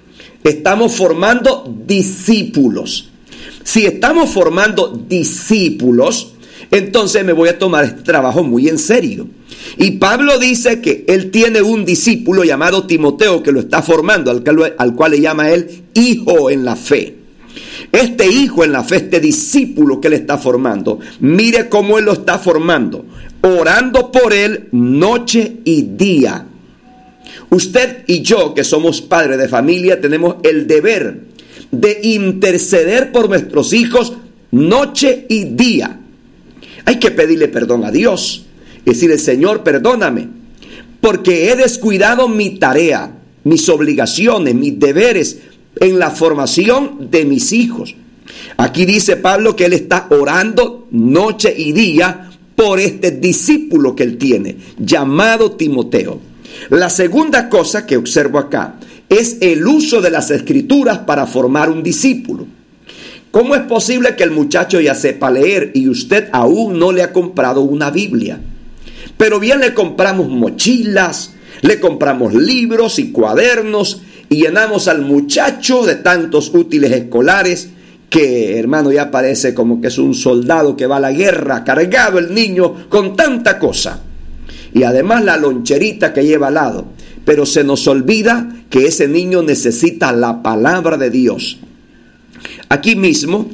estamos formando discípulos. Si estamos formando discípulos, entonces me voy a tomar este trabajo muy en serio. Y Pablo dice que él tiene un discípulo llamado Timoteo que lo está formando, al cual le llama él hijo en la fe. Este hijo en la fe, este discípulo que él está formando, mire cómo él lo está formando, orando por él noche y día. Usted y yo, que somos padres de familia, tenemos el deber de interceder por nuestros hijos noche y día. Hay que pedirle perdón a Dios, decirle: Señor, perdóname, porque he descuidado mi tarea, mis obligaciones, mis deberes en la formación de mis hijos. Aquí dice Pablo que él está orando noche y día por este discípulo que él tiene, llamado Timoteo. La segunda cosa que observo acá es el uso de las escrituras para formar un discípulo. ¿Cómo es posible que el muchacho ya sepa leer y usted aún no le ha comprado una Biblia? Pero bien, le compramos mochilas, le compramos libros y cuadernos y llenamos al muchacho de tantos útiles escolares que, hermano, ya parece como que es un soldado que va a la guerra, cargado el niño con tanta cosa. Y además la loncherita que lleva al lado. Pero se nos olvida que ese niño necesita la palabra de Dios. Aquí mismo,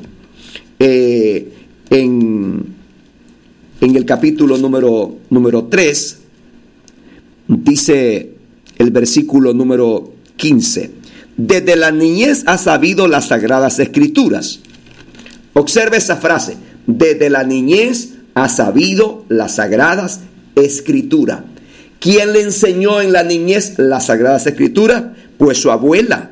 en el capítulo número 3, dice el versículo número 15: desde la niñez has sabido las sagradas escrituras. Observe esa frase: desde la niñez has sabido las sagradas escrituras. ¿Quién le enseñó en la niñez las sagradas escrituras? Pues su abuela.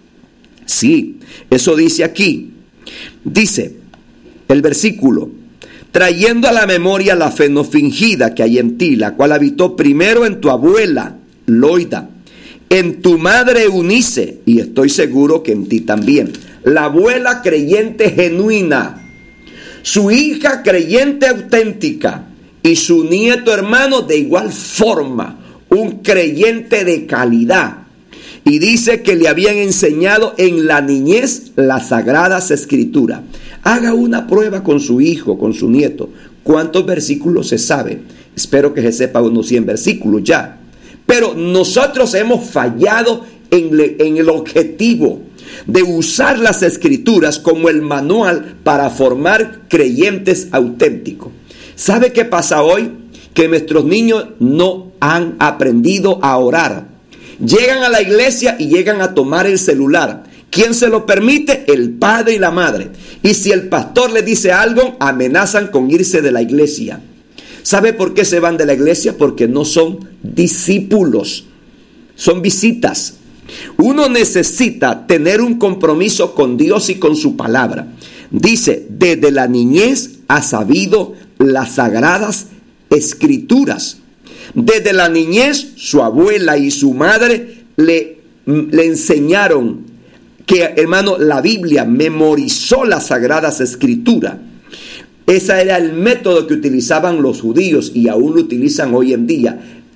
Sí, eso dice aquí. Dice el versículo: trayendo a la memoria la fe no fingida que hay en ti, la cual habitó primero en tu abuela Loida, en tu madre Eunice, y estoy seguro que en ti también. La abuela creyente genuina, su hija creyente auténtica, y su nieto hermano de igual forma, un creyente de calidad. Y dice que le habían enseñado en la niñez las sagradas escrituras. Haga una prueba con su hijo, con su nieto. ¿Cuántos versículos se sabe? Espero que se sepa unos 100 versículos ya. Pero nosotros hemos fallado en el objetivo de usar las escrituras como el manual para formar creyentes auténticos. ¿Sabe qué pasa hoy? Que nuestros niños no han aprendido a orar. Llegan a la iglesia y llegan a tomar el celular. ¿Quién se lo permite? El padre y la madre. Y si el pastor les dice algo, amenazan con irse de la iglesia. ¿Sabe por qué se van de la iglesia? Porque no son discípulos, son visitas. Uno necesita tener un compromiso con Dios y con su palabra. Dice: desde la niñez ha sabido las sagradas escrituras. Desde la niñez su abuela y su madre le enseñaron que, hermano, la Biblia, memorizó las sagradas escrituras. Ese era el método que utilizaban los judíos y aún lo utilizan hoy en día.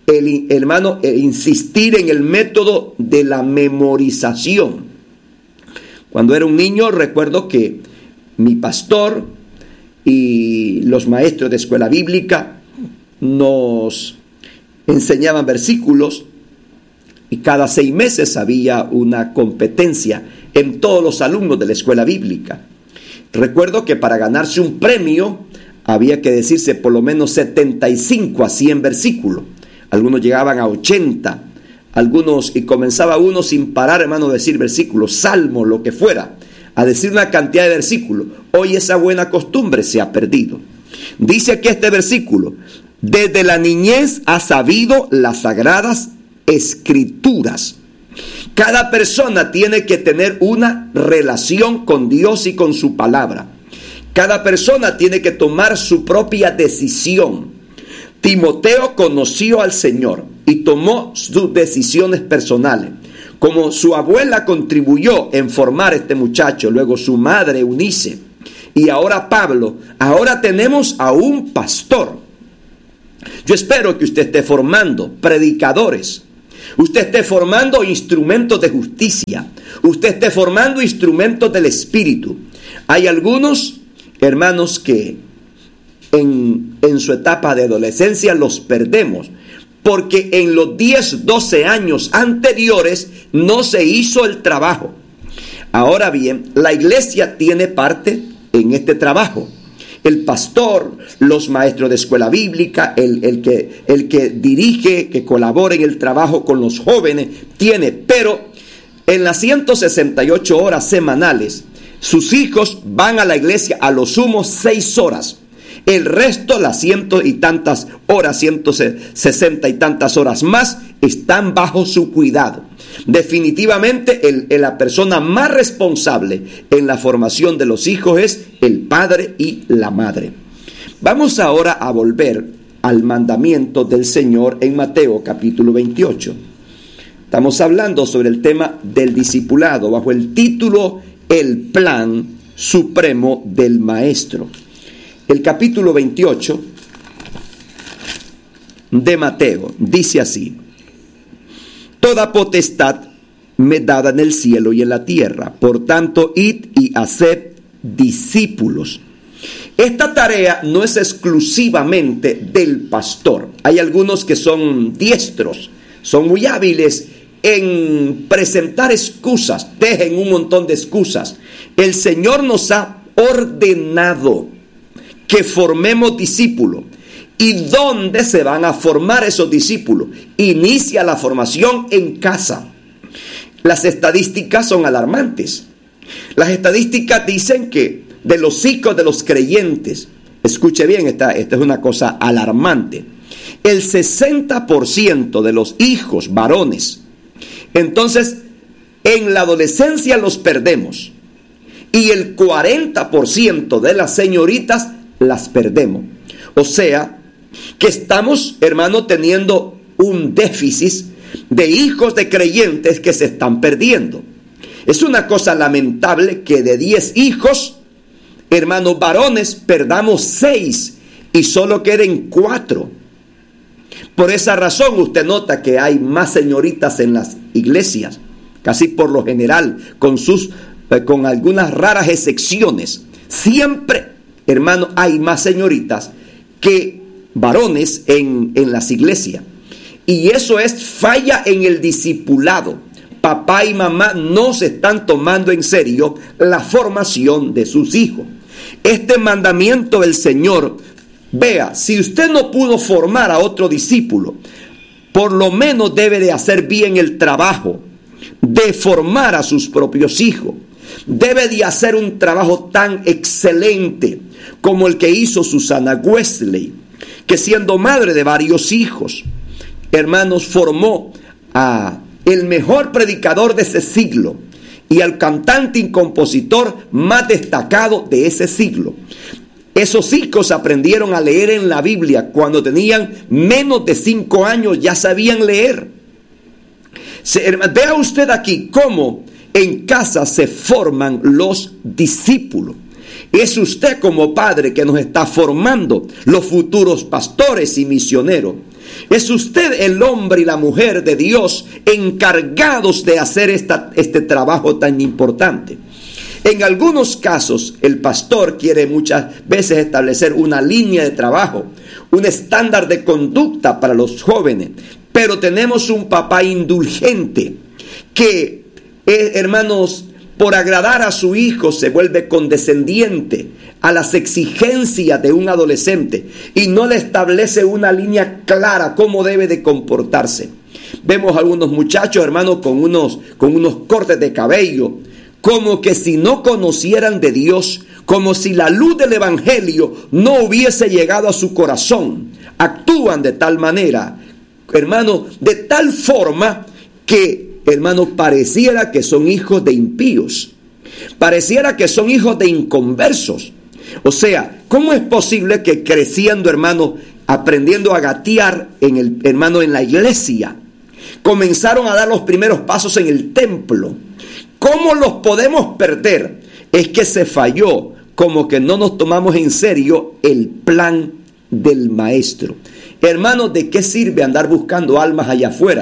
Insistir en el método de la memorización. Cuando era un niño, recuerdo que mi pastor y los maestros de escuela bíblica nos enseñaban versículos y cada 6 meses había una competencia en todos los alumnos de la escuela bíblica. Recuerdo que para ganarse un premio había que decirse por lo menos 75 a 100 versículos. Algunos llegaban a 80, y comenzaba uno sin parar, hermano, a decir versículos, salmos, lo que fuera, a decir una cantidad de versículos. Hoy esa buena costumbre se ha perdido. Dice aquí este versículo: desde la niñez ha sabido las sagradas escrituras. Cada persona tiene que tener una relación con Dios y con su palabra. Cada persona tiene que tomar su propia decisión. Timoteo conoció al Señor y tomó sus decisiones personales. Como su abuela contribuyó en formar a este muchacho, luego su madre Eunice, y ahora Pablo, ahora tenemos a un pastor. Yo espero que usted esté formando predicadores, Usted esté formando instrumentos de justicia. Usted esté formando instrumentos del Espíritu. Hay algunos hermanos que en su etapa de adolescencia los perdemos, porque en los 10, 12 años anteriores no se hizo el trabajo. Ahora bien, la iglesia tiene parte en este trabajo. El pastor, los maestros de escuela bíblica, el que dirige, que colabora en el trabajo con los jóvenes, tiene. Pero en las 168 horas semanales, sus hijos van a la iglesia a lo sumo 6 horas. El resto, las 100 y tantas horas, 160 y tantas horas más, están bajo su cuidado. Definitivamente la persona más responsable en la formación de los hijos es el padre y la madre. Vamos ahora a volver al mandamiento del Señor en Mateo capítulo 28. Estamos hablando sobre el tema del discipulado bajo el título El plan supremo del maestro. El capítulo 28 de Mateo dice así: Toda potestad me dada en el cielo y en la tierra, por tanto, id y haced discípulos. Esta tarea no es exclusivamente del pastor. Hay algunos que son diestros, son muy hábiles en presentar excusas, dejen un montón de excusas. El Señor nos ha ordenado que formemos discípulos. ¿Y dónde se van a formar esos discípulos? Inicia la formación en casa. Las estadísticas son alarmantes. Las estadísticas dicen que de los hijos de los creyentes, escuche bien, esta es una cosa alarmante, el 60% de los hijos varones, entonces en la adolescencia los perdemos, y el 40% de las señoritas las perdemos. O sea, que estamos, hermano, teniendo un déficit de hijos de creyentes que se están perdiendo. Es una cosa lamentable que de 10 hijos, hermanos varones, perdamos 6 y solo queden 4. Por esa razón usted nota que hay más señoritas en las iglesias, casi por lo general, con algunas raras excepciones. Siempre, hermano, hay más señoritas que varones en las iglesias. Y eso es falla en el discipulado. Papá y mamá no se están tomando en serio la formación de sus hijos. Este mandamiento del Señor, vea, si usted no pudo formar a otro discípulo, por lo menos debe de hacer bien el trabajo de formar a sus propios hijos. Debe de hacer un trabajo tan excelente como el que hizo Susana Wesley, que siendo madre de varios hijos, hermanos, formó a el mejor predicador de ese siglo y al cantante y compositor más destacado de ese siglo. Esos hijos aprendieron a leer en la Biblia cuando tenían menos de 5 años, ya sabían leer. Vea usted aquí cómo en casa se forman los discípulos. Es usted como padre que nos está formando los futuros pastores y misioneros. Es usted el hombre y la mujer de Dios encargados de hacer este trabajo tan importante. En algunos casos, el pastor quiere muchas veces establecer una línea de trabajo, un estándar de conducta para los jóvenes, pero tenemos un papá indulgente que, hermanos, por agradar a su hijo se vuelve condescendiente a las exigencias de un adolescente y no le establece una línea clara cómo debe de comportarse. Vemos algunos muchachos, hermanos, con unos cortes de cabello, como que si no conocieran de Dios, como si la luz del evangelio no hubiese llegado a su corazón. Actúan de tal manera, hermano, de tal forma que, hermano, pareciera que son hijos de impíos, pareciera que son hijos de inconversos. O sea, ¿cómo es posible que creciendo, hermano, aprendiendo a gatear en la iglesia, comenzaron a dar los primeros pasos en el templo? ¿Cómo los podemos perder? Es que se falló, como que no nos tomamos en serio el plan del maestro. Hermanos, ¿de qué sirve andar buscando almas allá afuera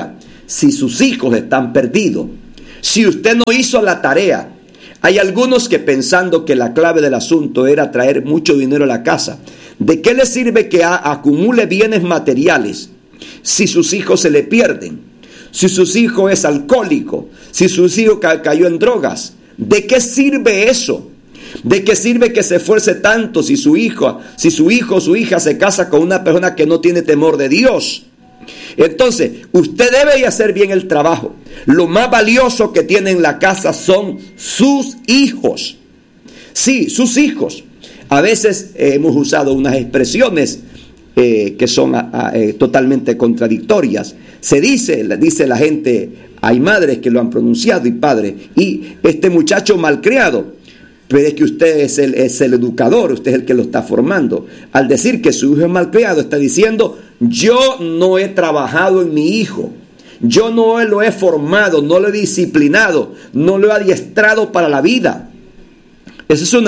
si sus hijos están perdidos, si usted no hizo la tarea. Hay algunos que pensando que la clave del asunto era traer mucho dinero a la casa. ¿De qué le sirve que acumule bienes materiales si sus hijos se le pierden? Si sus hijos es alcohólico, si sus hijos cayó en drogas. ¿De qué sirve eso? ¿De qué sirve que se esfuerce tanto si su hijo o su hija se casa con una persona que no tiene temor de Dios? Entonces, usted debe hacer bien el trabajo. Lo más valioso que tiene en la casa son sus hijos. Sí, sus hijos. A veces hemos usado unas expresiones que son totalmente contradictorias. Dice la gente, hay madres que lo han pronunciado y padres, y este muchacho malcriado. Pero es que usted es el educador, usted es el que lo está formando. Al decir que su hijo es malcriado, está diciendo, yo no he trabajado en mi hijo, yo no lo he formado, no lo he disciplinado, no lo he adiestrado para la vida. Eso es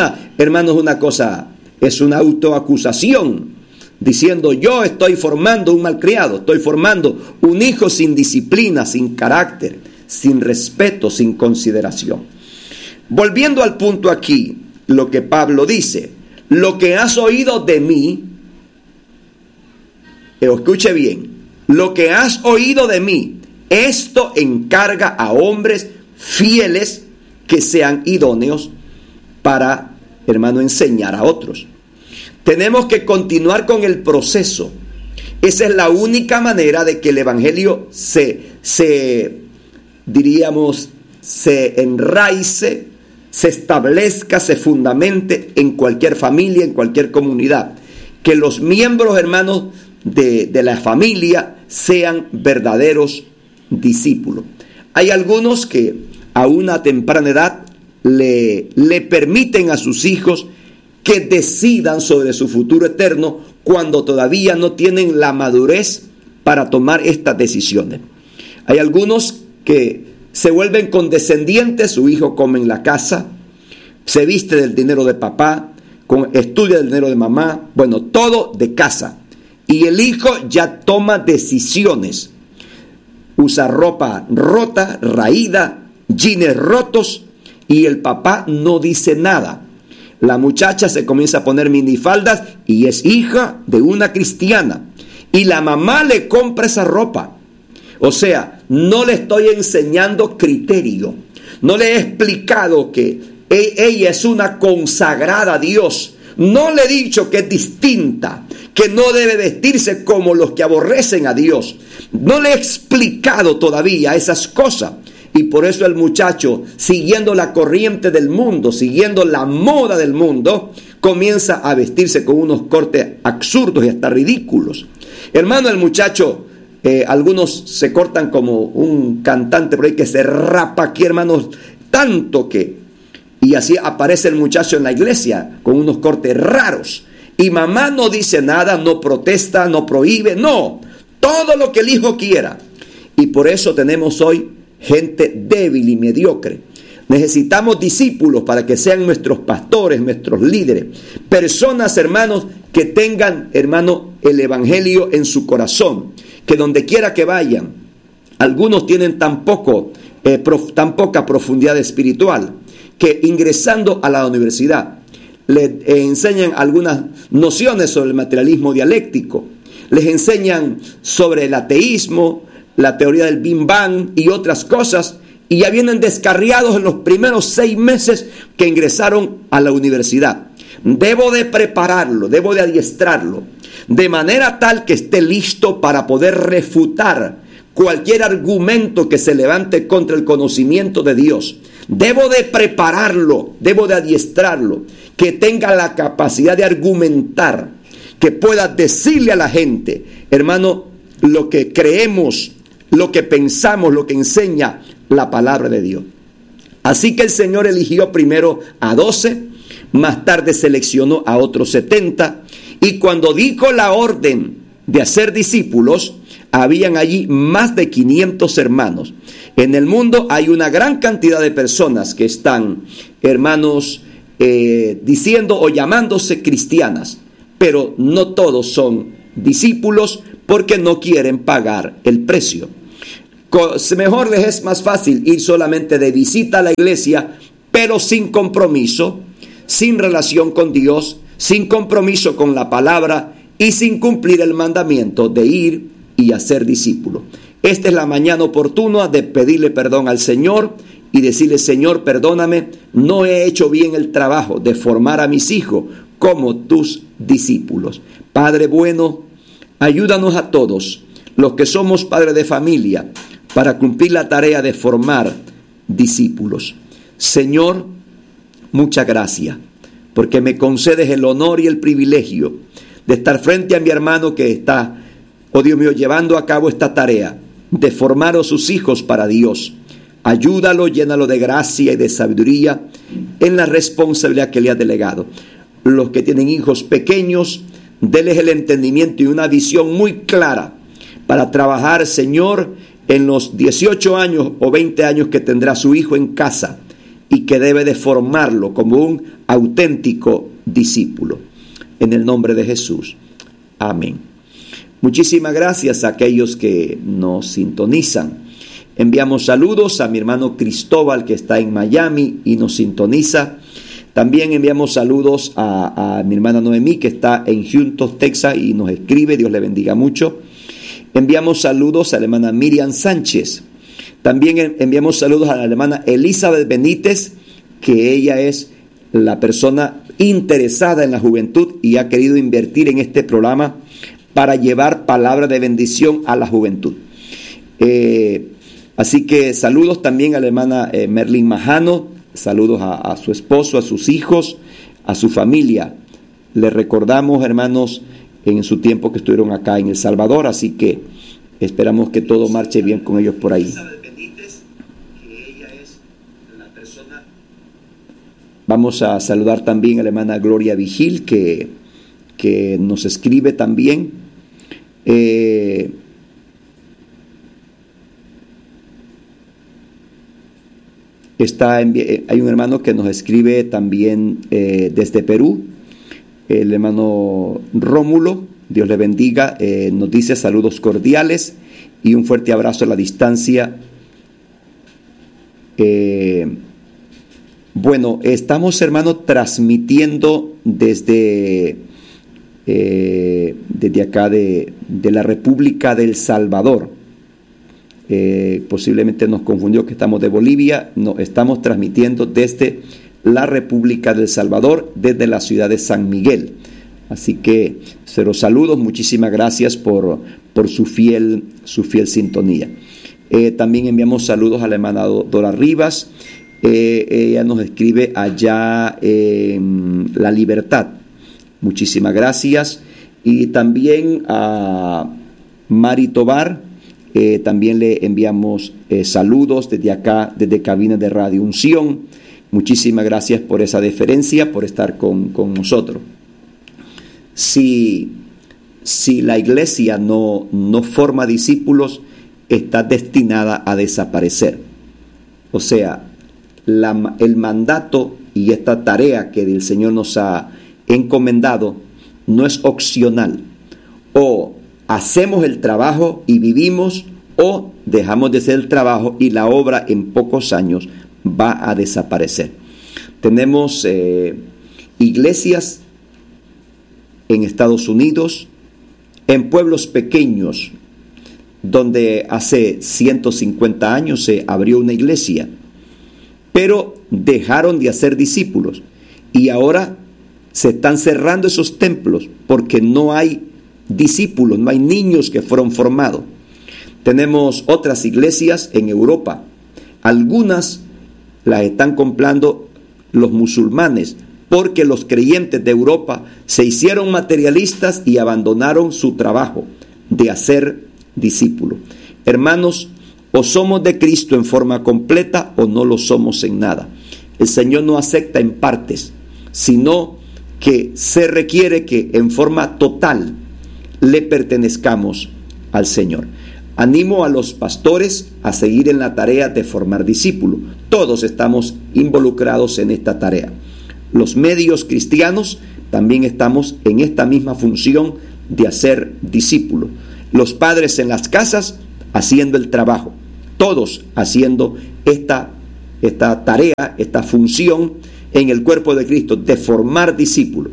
una autoacusación, diciendo, yo estoy formando un malcriado, estoy formando un hijo sin disciplina, sin carácter, sin respeto, sin consideración. Volviendo al punto aquí, lo que Pablo dice, lo que has oído de mí, escuche bien, lo que has oído de mí, esto encarga a hombres fieles que sean idóneos para, hermano, enseñar a otros. Tenemos que continuar con el proceso. Esa es la única manera de que el evangelio se enraice, se establezca, se fundamente en cualquier familia, en cualquier comunidad. Que los miembros, hermanos, de la familia sean verdaderos discípulos. Hay algunos que a una temprana edad le permiten a sus hijos que decidan sobre su futuro eterno cuando todavía no tienen la madurez para tomar estas decisiones. Hay algunos que se vuelven condescendientes, su hijo come en la casa, se viste del dinero de papá, estudia del dinero de mamá, bueno, todo de casa. Y el hijo ya toma decisiones. Usa ropa rota, raída, jeans rotos, y el papá no dice nada. La muchacha se comienza a poner minifaldas y es hija de una cristiana. Y la mamá le compra esa ropa. O sea, no le estoy enseñando criterio. No le he explicado que ella es una consagrada a Dios. No le he dicho que es distinta, que no debe vestirse como los que aborrecen a Dios. No le he explicado todavía esas cosas. Y por eso el muchacho, siguiendo la corriente del mundo, siguiendo la moda del mundo, comienza a vestirse con unos cortes absurdos y hasta ridículos. Hermano, el muchacho... algunos se cortan como un cantante por ahí que se rapa aquí, hermanos, tanto que, y así aparece el muchacho en la iglesia con unos cortes raros, y mamá no dice nada, no protesta, no prohíbe, no, todo lo que el hijo quiera. Y por eso tenemos hoy gente débil y mediocre. Necesitamos discípulos para que sean nuestros pastores, nuestros líderes, personas, hermanos, que tengan, hermano, el evangelio en su corazón, que donde quiera que vayan, algunos tienen tan poca profundidad espiritual, que ingresando a la universidad les enseñan algunas nociones sobre el materialismo dialéctico, les enseñan sobre el ateísmo, la teoría del Big Bang y otras cosas, y ya vienen descarriados en los primeros 6 meses que ingresaron a la universidad. Debo de prepararlo, debo de adiestrarlo, de manera tal que esté listo para poder refutar cualquier argumento que se levante contra el conocimiento de Dios. Debo de prepararlo, debo de adiestrarlo, que tenga la capacidad de argumentar, que pueda decirle a la gente, hermano, lo que creemos, lo que pensamos, lo que enseña la palabra de Dios. Así que el Señor eligió primero a 12, más tarde seleccionó a otros 70, y cuando dijo la orden de hacer discípulos, habían allí más de 500 hermanos. En el mundo hay una gran cantidad de personas que están, hermanos, diciendo o llamándose cristianas, pero no todos son discípulos porque no quieren pagar el precio. Mejor les es más fácil ir solamente de visita a la iglesia, pero sin compromiso, sin relación con Dios, sin compromiso con la palabra y sin cumplir el mandamiento de ir y hacer discípulos. Esta es la mañana oportuna de pedirle perdón al Señor y decirle: Señor, perdóname, no he hecho bien el trabajo de formar a mis hijos como tus discípulos. Padre bueno, ayúdanos a todos los que somos padres de familia para cumplir la tarea de formar discípulos. Señor, muchas gracias, porque me concedes el honor y el privilegio de estar frente a mi hermano que está, oh Dios mío, llevando a cabo esta tarea de formar a sus hijos para Dios. Ayúdalo, llénalo de gracia y de sabiduría en la responsabilidad que le has delegado. Los que tienen hijos pequeños, déles el entendimiento y una visión muy clara para trabajar, Señor, en los 18 años o 20 años que tendrá su hijo en casa y que debe de formarlo como un auténtico discípulo. En el nombre de Jesús. Amén. Muchísimas gracias a aquellos que nos sintonizan. Enviamos saludos a mi hermano Cristóbal, que está en Miami y nos sintoniza. También enviamos saludos a mi hermana Noemí, que está en Houston, Texas, y nos escribe. Dios le bendiga mucho. Enviamos saludos a la hermana Miriam Sánchez. También enviamos saludos a la hermana Elizabeth Benítez, que ella es la persona interesada en la juventud y ha querido invertir en este programa para llevar palabra de bendición a la juventud. Así que saludos también a la hermana Merlin Majano, saludos a su esposo, a sus hijos, a su familia. Les recordamos, hermanos, en su tiempo que estuvieron acá en El Salvador, así que esperamos que todo marche bien con ellos por ahí. Vamos a saludar también a la hermana Gloria Vigil, que nos escribe también. Hay un hermano que nos escribe también desde Perú, el hermano Rómulo, Dios le bendiga, nos dice saludos cordiales y un fuerte abrazo a la distancia. Bueno, estamos, hermanos, transmitiendo desde acá de la República del Salvador. Posiblemente nos confundió que estamos de Bolivia. No, estamos transmitiendo desde la República del Salvador, desde la ciudad de San Miguel. Así que se los saludos, muchísimas gracias por su fiel sintonía. También enviamos saludos a la hermana Dora Rivas. Ella nos escribe allá en La Libertad. Muchísimas gracias. Y también a Mari Tobar, también le enviamos saludos desde acá, desde cabina de Radio Unción. Muchísimas gracias por esa deferencia, por estar con nosotros. Si la iglesia no forma discípulos, está destinada a desaparecer. O sea, el mandato y esta tarea que el Señor nos ha encomendado no es opcional. O hacemos el trabajo y vivimos, o dejamos de hacer el trabajo y la obra en pocos años va a desaparecer. Tenemos iglesias en Estados Unidos, en pueblos pequeños, donde hace 150 años se abrió una iglesia, pero dejaron de hacer discípulos y ahora se están cerrando esos templos porque no hay discípulos, no hay niños que fueron formados. Tenemos otras iglesias en Europa, algunas las están comprando los musulmanes porque los creyentes de Europa se hicieron materialistas y abandonaron su trabajo de hacer discípulos. Hermanos, o somos de Cristo en forma completa o no lo somos en nada. El Señor no acepta en partes, sino que se requiere que en forma total le pertenezcamos al Señor. Animo a los pastores a seguir en la tarea de formar discípulos. Todos estamos involucrados en esta tarea. Los medios cristianos también estamos en esta misma función de hacer discípulos. Los padres en las casas haciendo el trabajo. todos haciendo esta tarea, esta función en el cuerpo de Cristo, de formar discípulos.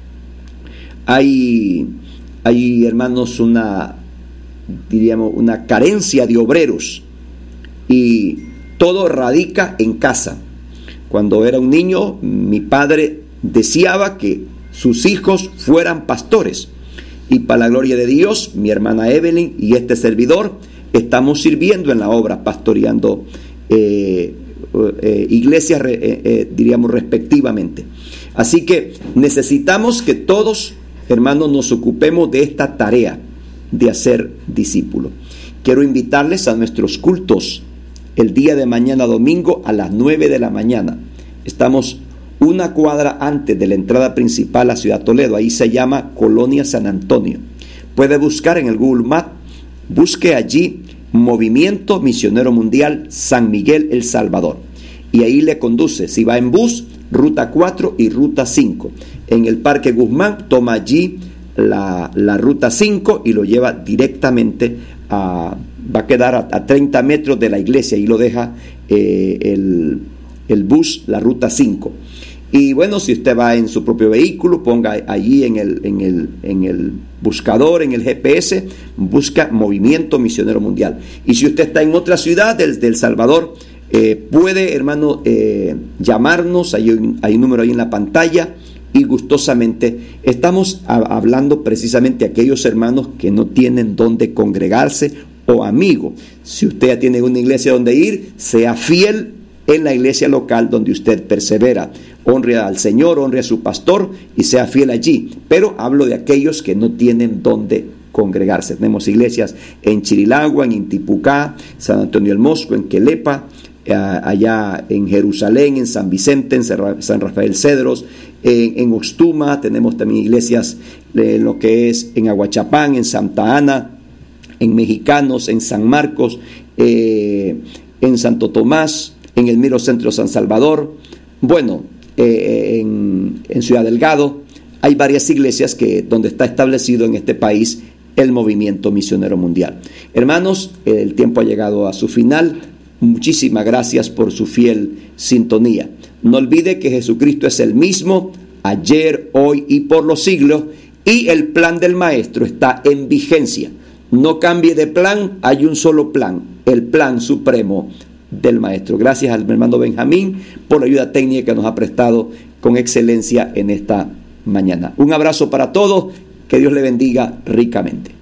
Hay, hermanos, una carencia de obreros, y todo radica en casa. Cuando era un niño, mi padre deseaba que sus hijos fueran pastores, y para la gloria de Dios, mi hermana Evelyn y este servidor estamos sirviendo en la obra, pastoreando iglesias, diríamos, respectivamente. Así que necesitamos que todos, hermanos, nos ocupemos de esta tarea de hacer discípulos. Quiero invitarles a nuestros cultos el día de mañana domingo a las 9 de la mañana. Estamos una cuadra antes de la entrada principal a Ciudad Toledo. Ahí se llama Colonia San Antonio. Puede buscar en el Google Maps, busque allí Movimiento Misionero Mundial San Miguel El Salvador, y ahí le conduce. Si va en bus, ruta 4 y ruta 5. En el Parque Guzmán toma allí la ruta 5 y lo lleva directamente va a quedar a 30 metros de la iglesia, y lo deja el bus, la ruta 5. Y bueno, si usted va en su propio vehículo, ponga allí en el buscador, en el GPS, busca Movimiento Misionero Mundial. Y si usted está en otra ciudad del Salvador, puede, hermano, llamarnos. Hay un número ahí en la pantalla, y gustosamente estamos hablando precisamente a aquellos hermanos que no tienen dónde congregarse o amigos. Si usted ya tiene una iglesia donde ir, sea fiel en la iglesia local donde usted persevera. Honre al Señor, honre a su pastor y sea fiel allí. Pero hablo de aquellos que no tienen dónde congregarse. Tenemos iglesias en Chirilagua, en Intipucá, San Antonio el Mosco, en Quelepa, allá en Jerusalén, en San Vicente, en San Rafael Cedros, en Oxtuma. Tenemos también iglesias en lo que es en Aguachapán, en Santa Ana, en Mexicanos, en San Marcos, en Santo Tomás, en el Miro Centro San Salvador. Bueno, en Ciudad Delgado hay varias iglesias donde está establecido en este país el Movimiento Misionero Mundial. Hermanos, el tiempo ha llegado a su final. Muchísimas gracias por su fiel sintonía. No olvide que Jesucristo es el mismo ayer, hoy y por los siglos, y el plan del Maestro está en vigencia. No cambie de plan, hay un solo plan, el plan supremo del Maestro. Gracias al hermano Benjamín por la ayuda técnica que nos ha prestado con excelencia en esta mañana. Un abrazo para todos, que Dios le bendiga ricamente.